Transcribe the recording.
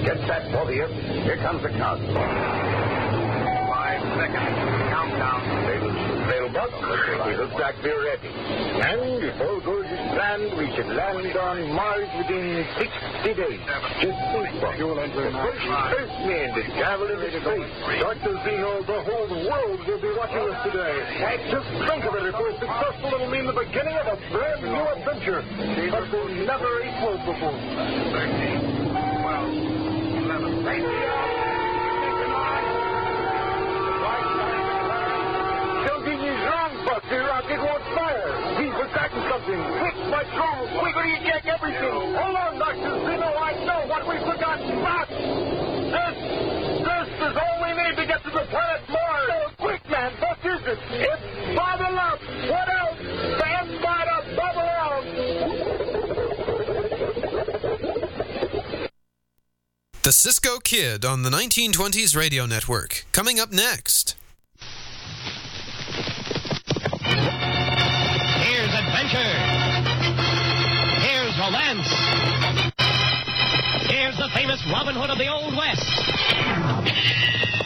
Get set, both of you. Here comes the count. 5 seconds. Countdown. They'll bug. We look like we're ready. And if all goes as planned, we should land on Mars within 60 days. Just think, Bob. First man to travel into space. Dr. Zeno, the whole world will be watching us today. Just think of it. If we're successful, it'll mean the beginning of a brand new adventure. But we'll never equal before. 13, 12, 11, The rocket won't fire. He's forgotten something. Quick, my trolls. Quickly eject everything. Hold on, Dr. Zeno. I know what we've forgotten. Fast. This is all we need to get to the planet Mars. Quick, man. What is it? It's bubble up. What else? Stand by to bubble out. The Cisco Kid on the 1920s Radio Network. Coming up next. Here's adventure. Here's romance. Here's the famous Robin Hood of the Old West.